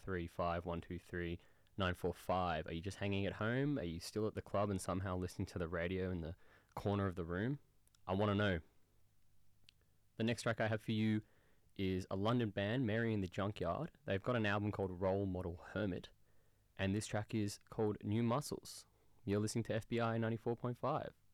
0435123945. Are you just hanging at home? Are you still at the club and somehow listening to the radio in the corner of the room? I want to know. The next track I have for you is a London band, Mary and the Junkyard. They've got an album called Role Model Hermit, and this track is called New Muscles. You're listening to FBI 94.5.